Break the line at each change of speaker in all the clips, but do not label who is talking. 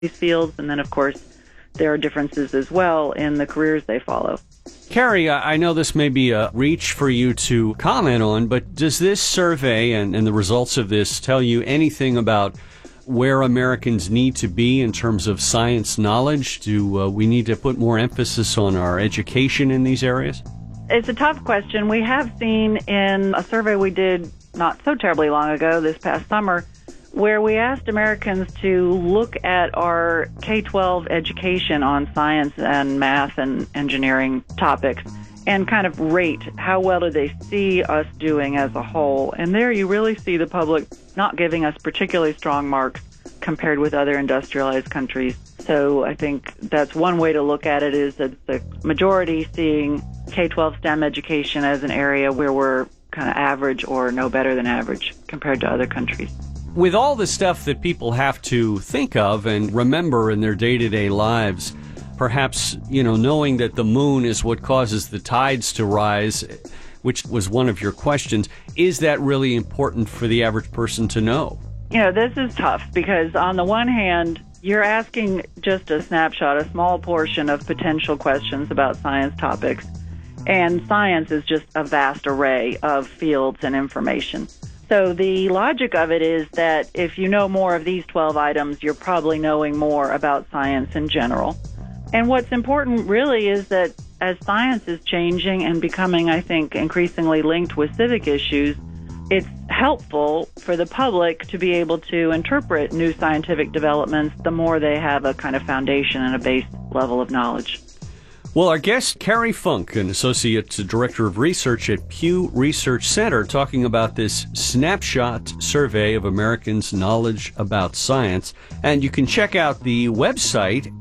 these fields. And then, of course, there are differences as well in the careers they follow.
Carrie, I know this may be a reach for you to comment on, but does this survey and the results of this tell you anything about where Americans need to be in terms of science knowledge? Do we need to put more emphasis on our education in these areas?
It's a tough question. We have seen in a survey we did not so terribly long ago, this past summer, where we asked Americans to look at our K-12 education on science and math and engineering topics and kind of rate how well do they see us doing as a whole. And there you really see the public not giving us particularly strong marks compared with other industrialized countries. So I think that's one way to look at it, is that the majority seeing K-12 STEM education as an area where we're kind of average or no better than average compared to other countries.
With all the stuff that people have to think of and remember in their day-to-day lives, perhaps, knowing that the moon is what causes the tides to rise, which was one of your questions, is that really important for the average person to know?
This is tough because on the one hand, you're asking just a snapshot, a small portion of potential questions about science topics. And science is just a vast array of fields and information. So the logic of it is that if you know more of these 12 items, you're probably knowing more about science in general. And what's important really is that as science is changing and becoming, I think, increasingly linked with civic issues, it's helpful for the public to be able to interpret new scientific developments the more they have a kind of foundation and a base level of knowledge.
Well, our guest, Carrie Funk, an Associate Director of Research at Pew Research Center, talking about this snapshot survey of Americans' knowledge about science. And you can check out the website,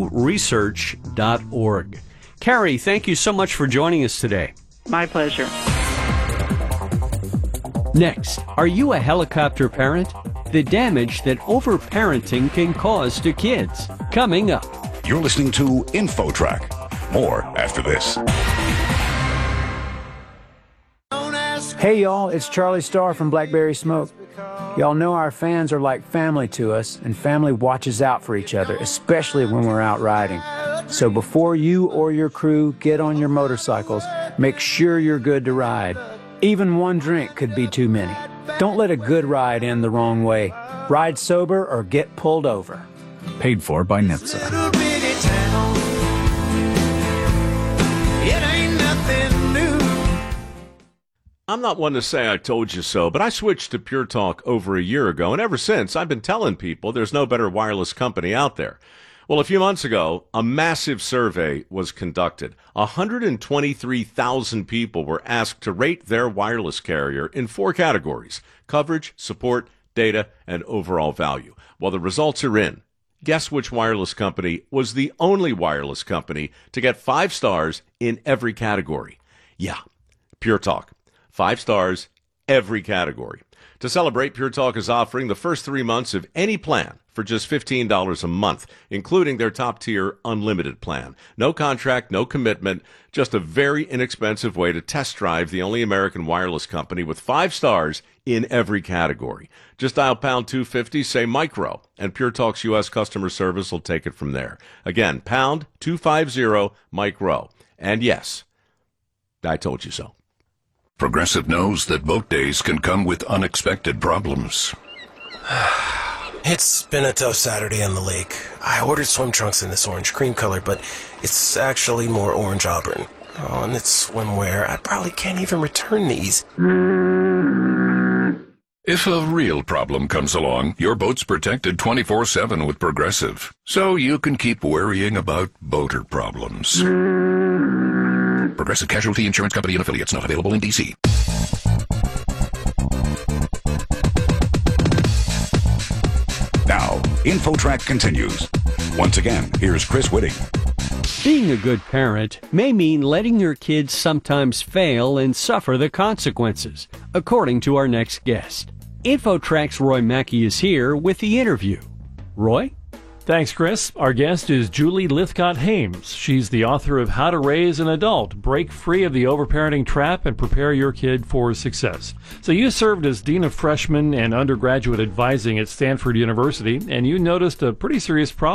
pewresearch.org. Carrie, thank you so much for joining us today.
My pleasure.
Next, are you a helicopter parent? The damage that overparenting can cause to kids. Coming up.
You're listening to InfoTrack. More after this.
Hey y'all, it's Charlie Starr from Blackberry Smoke. Y'all know our fans are like family to us, and family watches out for each other, especially when we're out riding. So before you or your crew get on your motorcycles, make sure you're good to ride. Even one drink could be too many. Don't let a good ride end the wrong way. Ride sober or get pulled over.
Paid for by NHTSA.
I'm not one to say I told you so, but I switched to Pure Talk over a year ago, and ever since, I've been telling people there's no better wireless company out there. Well, a few months ago, a massive survey was conducted. 123,000 people were asked to rate their wireless carrier in 4 categories: coverage, support, data, and overall value. Well, the results are in. Guess which wireless company was the only wireless company to get 5 stars in every category? Yeah, Pure Talk. 5 stars, every category. To celebrate, Pure Talk is offering the first 3 months of any plan for just $15 a month, including their top-tier unlimited plan. No contract, no commitment, just a very inexpensive way to test drive the only American wireless company with 5 stars in every category. Just dial pound 250, say micro, and Pure Talk's U.S. customer service will take it from there. Again, pound 250 micro. And yes, I told you so.
Progressive knows that boat days can come with unexpected problems.
It's been a tough Saturday on the lake. I ordered swim trunks in this orange cream color, but it's actually more orange auburn. Oh, and it's swimwear. I probably can't even return these.
If a real problem comes along, your boat's protected 24/7 with Progressive, so you can keep worrying about boater problems. Progressive Casualty Insurance Company and affiliates, not available in D.C. Now, InfoTrack continues. Once again, here's Chris Whitting.
Being a good parent may mean letting your kids sometimes fail and suffer the consequences, according to our next guest. InfoTrack's Roy Mackey is here with the interview. Roy?
Thanks, Chris. Our guest is Julie Lythcott-Hames. She's the author of How to Raise an Adult, Break Free of the Overparenting Trap and Prepare Your Kid for Success. So you served as Dean of Freshman and Undergraduate Advising at Stanford University, and you noticed a pretty serious problem